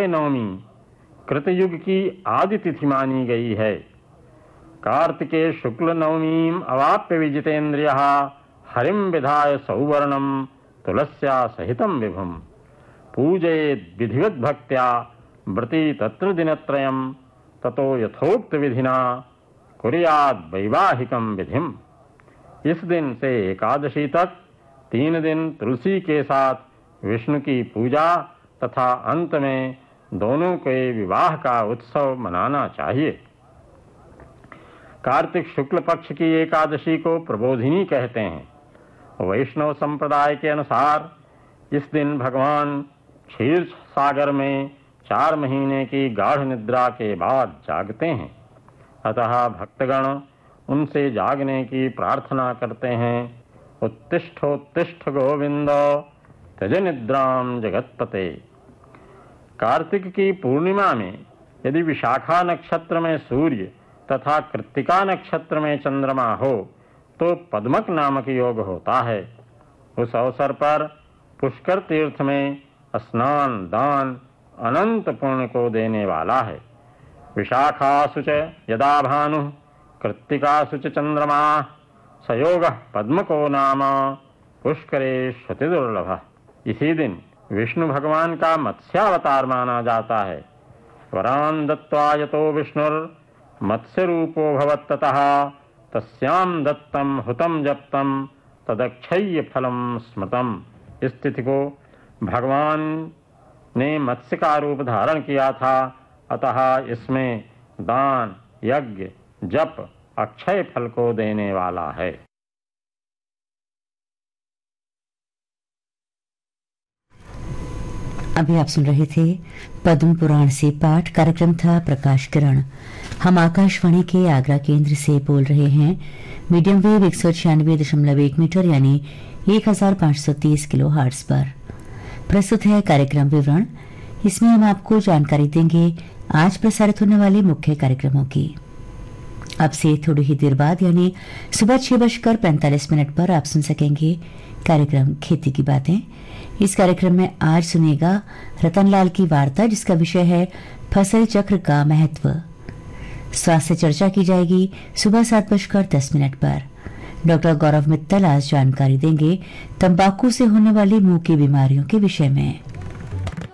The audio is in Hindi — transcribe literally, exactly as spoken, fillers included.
अक्षय नवमी कृतयुग की आदि तिथि मानी गई है। कार्तिके शुक्ल नवमीम अवाप्य विजितेन्द्रियः हरिम विधाय सौवर्णम तुलस्या सहितं विभुम पूजयेत् विधिवत भक्त्या व्रती तत्र दिनत्रयम् ततो यथोक्त विधिना कुर्यात् वैवाहिकम विधिम। इस दिन से एकादशी तक तीन दिन तुलसी के साथ विष्णु की पूजा तथा अंत में दोनों के विवाह का उत्सव मनाना चाहिए। कार्तिक शुक्ल पक्ष की एकादशी को प्रबोधिनी कहते हैं। वैष्णव संप्रदाय के अनुसार इस दिन भगवान क्षीर सागर में चार महीने की गाढ़ निद्रा के बाद जागते हैं। अतः भक्तगण उनसे जागने की प्रार्थना करते हैं। उत्तिष्ठोत्तिष्ठ गोविंद त्यज निद्राम जगतपते। कार्तिक की पूर्णिमा में यदि विशाखा नक्षत्र में सूर्य तथा कृत्तिका नक्षत्र में चंद्रमा हो तो पद्मक नामक योग होता है। उस अवसर पर पुष्कर तीर्थ में स्नान दान अनंत पुण्य को देने वाला है। विशाखासु च यदा भानु कृत्तिकासु च चंद्रमा सयोगः पद्मको नाम पुष्करे श्रुति दुर्लभ। इसी दिन विष्णु भगवान का मत्स्यावतार माना जाता है। वरान दत्त्वा यतो विष्णुर मत्स्य रूपो भवत्ततः तस्याम दत्तम हुतम जप्तम तदक्षय्य फलम स्मृतम। इस तिथि को भगवान ने मत्स्य का रूप धारण किया था, अतः इसमें दान यज्ञ जप अक्षय फल को देने वाला है। अभी आप सुन रहे थे पद्म पुराण से पाठ। कार्यक्रम था प्रकाश किरण। हम आकाशवाणी के आगरा केंद्र से बोल रहे हैं। मीडियम वेव एक सौ छियानवे दशमलव एक मीटर यानी एक हजार पांच सौ तीस किलो हर्ट्ज पर प्रस्तुत है कार्यक्रम विवरण। इसमें हम आपको जानकारी देंगे आज प्रसारित होने वाले मुख्य कार्यक्रमों की। अब से थोड़ी ही देर बाद यानी सुबह छह बजकर पैंतालीस मिनट पर आप सुन सकेंगे कार्यक्रम खेती की बातें। इस कार्यक्रम में आज सुनिएगा रतनलाल की वार्ता, जिसका विषय है फसल चक्र का महत्व। स्वास्थ्य चर्चा की जाएगी सुबह सात बजकर दस मिनट पर। डॉक्टर गौरव मित्तल आज जानकारी देंगे तंबाकू से होने वाली मुंह की बीमारियों के विषय में।